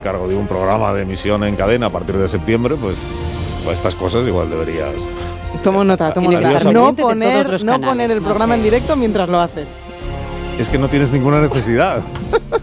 cargo de un programa de emisión en cadena a partir de septiembre, pues estas cosas igual deberías... Tomo nota. Tiene que estar No pendiente de todos los poner canales, el no programa sé. en directo mientras lo haces. Es que no tienes ninguna necesidad.